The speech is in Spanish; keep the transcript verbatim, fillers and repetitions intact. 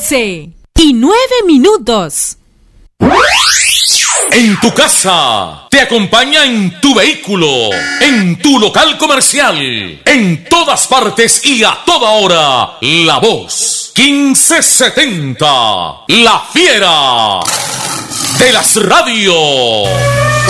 once y nueve minutos. En tu casa, te acompaña en tu vehículo, en tu local comercial, en todas partes y a toda hora. La Voz quince setenta, la fiera de las radios.